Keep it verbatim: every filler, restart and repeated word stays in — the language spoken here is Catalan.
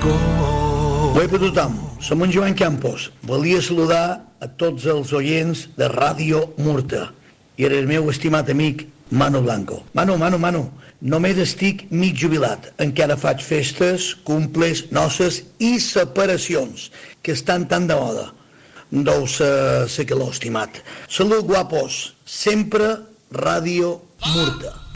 Bé per tothom, som en Joan Campos. Volia saludar a tots els oients de Ràdio Murta i el meu estimat amic Manu Blanco. Manu, Manu, Manu, només estic mig jubilat. Encara faig festes, cumples, noces i separacions, que estan tan de moda. Deu ser, ser que l'ho estimat. Salut, guapos. Sempre Ràdio Murta.